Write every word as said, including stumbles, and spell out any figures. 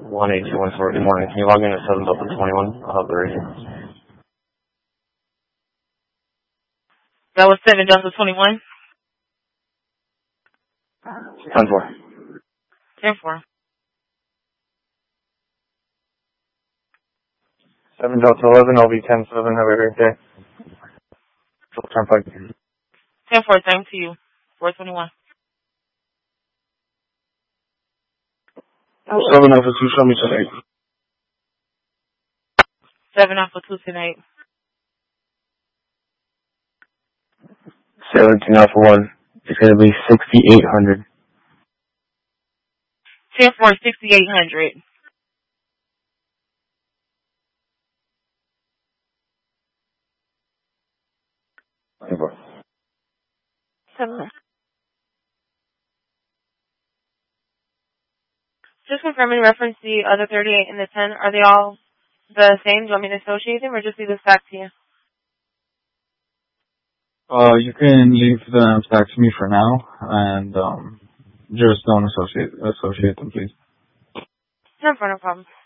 one eight two one four. Good morning. Can you log in at seven Delta twenty-one? I'll have the rating. That was seven Delta twenty-one? ten four. ten four. seven Delta eleven, I'll be ten seven. Have a great day. Turnpike. ten four, same to you. four twenty-one. seven Alpha two, show me tonight. seven Alpha two tonight. seventeen Alpha one. It's going to be sixty-eight hundred. ten four, sixty-eight hundred. ten four. Seven. Just confirming reference the other thirty-eight and the ten. Are they all the same? Do you want me to associate them or just leave this back to you? Uh, you can leave them back to me for now, and um, just don't associate associate them, please. No problem.